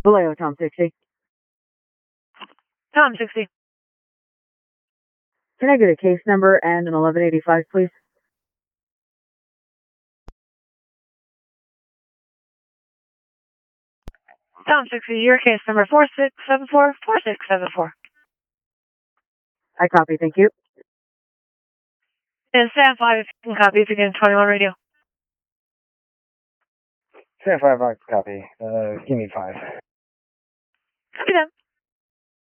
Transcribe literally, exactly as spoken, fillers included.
Vallejo, Tom sixty. Tom sixty. Can I get a case number and an eleven eighty-five, please? Tom sixty, your case number four six seven four four six seven four. I copy, thank you. And stand five if you can copy if you get twenty-one radio. Stand five, I copy. Uh, give me five. Copy that.